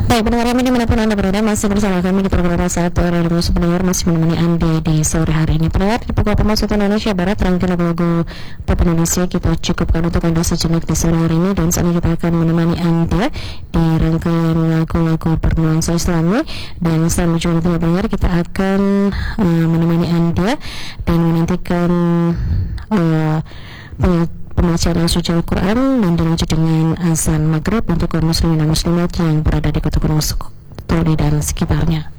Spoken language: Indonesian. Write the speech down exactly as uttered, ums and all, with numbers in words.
Baik, pendengar kami dimanapun Anda berada, masih bersama kami di program satu Radio Pendengar, masih menemani Anda di sore hari ini. Pendengar, di pukul pemasukan Indonesia Barat, rangkaian lagu pop Indonesia kita cukupkan untuk Anda sejenak di sore hari ini, dan saat ini kita akan menemani Anda di rangkaian lagu-lagu bernuansa Islami. Dan setelah juga nanti pendengar, kita akan uh, menemani Anda dan menantikan uh, pembacaan suci Al-Quran dan dilanjut dengan azan maghrib untuk kaum muslimin dan muslimat yang berada di Kota Gunung Suli dan sekitarnya.